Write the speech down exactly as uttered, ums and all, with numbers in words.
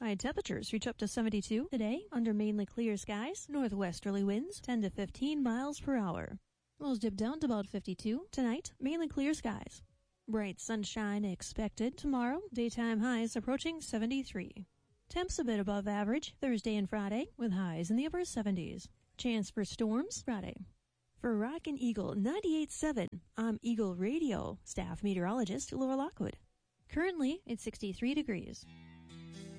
Overnight temperatures reach up to seventy-two today under mainly clear skies, northwesterly winds ten to fifteen miles per hour. Lows dip down to about fifty-two tonight, mainly clear skies. Bright sunshine expected tomorrow, daytime highs approaching seventy-three. Temps a bit above average Thursday and Friday with highs in the upper seventies. Chance for storms Friday. For Rockin' Eagle ninety-eight point seven, I'm Eagle Radio staff meteorologist Laura Lockwood. Currently, it's sixty-three degrees.